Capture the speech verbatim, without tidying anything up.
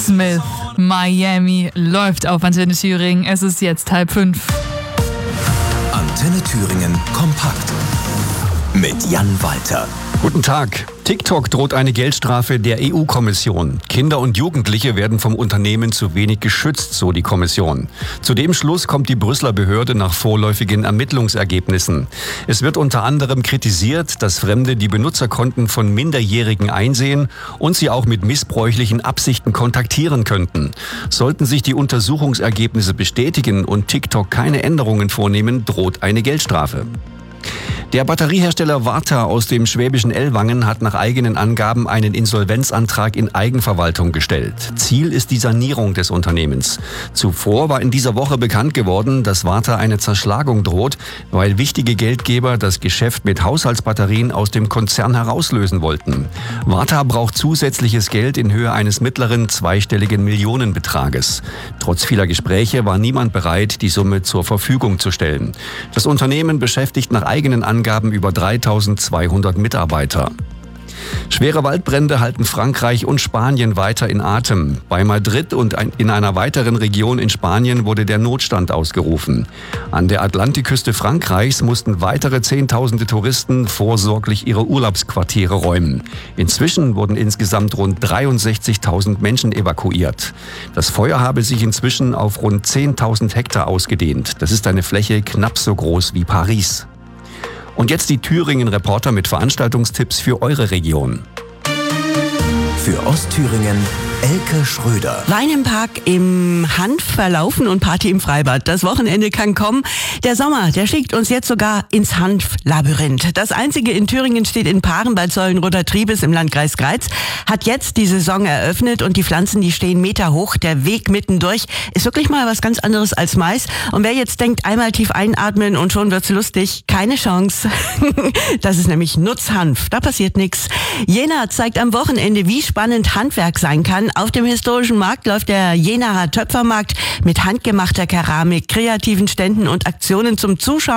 Smith, Miami läuft auf Antenne Thüringen. Es ist jetzt halb fünf. Antenne Thüringen kompakt mit Jan Walter. Guten Tag. TikTok droht eine Geldstrafe der E U-Kommission. Kinder und Jugendliche werden vom Unternehmen zu wenig geschützt, so die Kommission. Zu dem Schluss kommt die Brüsseler Behörde nach vorläufigen Ermittlungsergebnissen. Es wird unter anderem kritisiert, dass Fremde die Benutzerkonten von Minderjährigen einsehen und sie auch mit missbräuchlichen Absichten kontaktieren könnten. Sollten sich die Untersuchungsergebnisse bestätigen und TikTok keine Änderungen vornehmen, droht eine Geldstrafe. Der Batteriehersteller Varta aus dem schwäbischen Ellwangen hat nach eigenen Angaben einen Insolvenzantrag in Eigenverwaltung gestellt. Ziel ist die Sanierung des Unternehmens. Zuvor war in dieser Woche bekannt geworden, dass Varta eine Zerschlagung droht, weil wichtige Geldgeber das Geschäft mit Haushaltsbatterien aus dem Konzern herauslösen wollten. Varta braucht zusätzliches Geld in Höhe eines mittleren zweistelligen Millionenbetrages. Trotz vieler Gespräche war niemand bereit, die Summe zur Verfügung zu stellen. Das Unternehmen beschäftigt nach eigenen Angaben über dreitausendzweihundert Mitarbeiter. Schwere Waldbrände halten Frankreich und Spanien weiter in Atem. Bei Madrid und in einer weiteren Region in Spanien wurde der Notstand ausgerufen. An der Atlantikküste Frankreichs mussten weitere Zehntausende Touristen vorsorglich ihre Urlaubsquartiere räumen. Inzwischen wurden insgesamt rund dreiundsechzigtausend Menschen evakuiert. Das Feuer habe sich inzwischen auf rund zehntausend Hektar ausgedehnt. Das ist eine Fläche knapp so groß wie Paris. Und jetzt die Thüringen-Reporter mit Veranstaltungstipps für eure Region. Für Ostthüringen Elke Schröder. Wein im Park, im Hanf verlaufen und Party im Freibad. Das Wochenende kann kommen. Der Sommer, der schickt uns jetzt sogar ins Hanflabyrinth. Das einzige in Thüringen steht in Paaren bei Zollenroda-Triebes im Landkreis Greiz. Hat jetzt die Saison eröffnet und die Pflanzen, die stehen Meter hoch. Der Weg mittendurch ist wirklich mal was ganz anderes als Mais. Und wer jetzt denkt, einmal tief einatmen und schon wird's lustig, keine Chance. Das ist nämlich Nutzhanf. Da passiert nichts. Jena zeigt am Wochenende, wie spannend Handwerk sein kann. Auf dem historischen Markt läuft der Jenaer Töpfermarkt mit handgemachter Keramik, kreativen Ständen und Aktionen zum Zuschauen.